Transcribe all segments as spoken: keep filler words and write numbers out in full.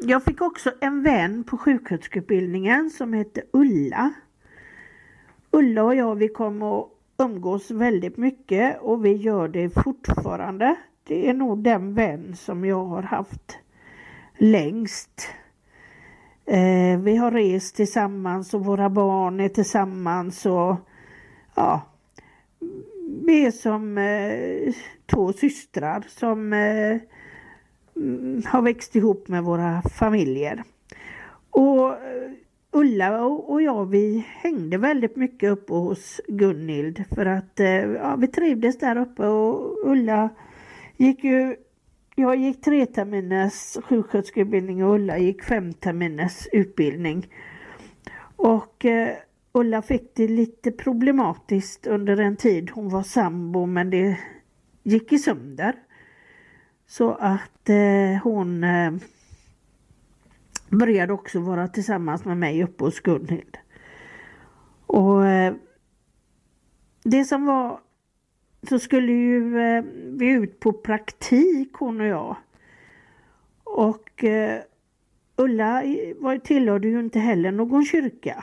jag fick också en vän på sjuksköterskeutbildningen som heter Ulla. Ulla och jag, vi kommer att umgås väldigt mycket och vi gör det fortfarande. Det är nog den vän som jag har haft längst. Eh, vi har rest tillsammans och våra barn är tillsammans och ja, vi är som eh, två systrar som eh, har växt ihop med våra familjer. Och eh, Ulla och jag, vi hängde väldigt mycket uppe hos Gunhild för att eh, ja, vi trivdes där uppe och Ulla gick ju, jag gick tre terminers sjuksköterskeutbildning och Ulla gick fem terminers utbildning. Och eh, Ulla fick det lite problematiskt under en tid. Hon var sambo men det gick i sönder. Så att eh, hon eh, började också vara tillsammans med mig uppe hos Gunhild. Och eh, det som var, så skulle ju eh, vi ut på praktik hon och jag. Och eh, Ulla var, tillhörde ju inte heller någon kyrka.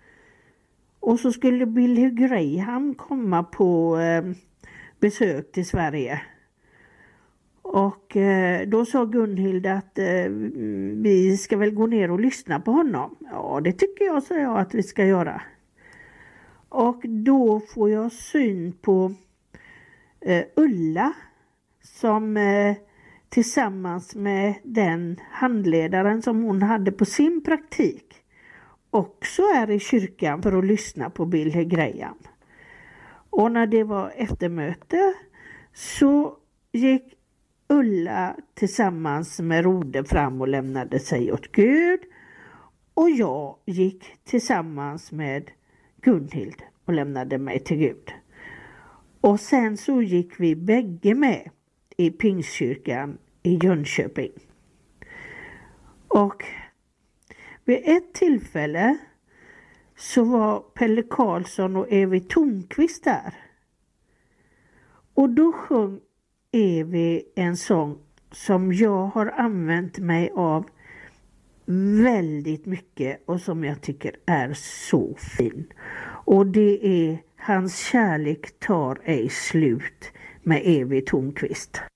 Och så skulle Billy Graham komma på eh, besök till Sverige. Och eh, då sa Gunhild att eh, vi ska väl gå ner och lyssna på honom. Ja, det tycker jag, sa jag, att vi ska göra. Och då får jag syn på eh, Ulla som eh, tillsammans med den handledaren som hon hade på sin praktik också är i kyrkan för att lyssna på Billy Graham. Och när det var eftermöte så gick Ulla tillsammans med Rode fram och lämnade sig åt Gud. Och jag gick tillsammans med Gunhild och lämnade mig till Gud. Och sen så gick vi bägge med i Pingstkyrkan i Jönköping. Och vid ett tillfälle så var Pelle Karlsson och Evi Tornqvist där. Och då sjöng Evi en sång som jag har använt mig av väldigt mycket och som jag tycker är så fin. Och det är Hans kärlek tar ej slut med Evi Tornqvist.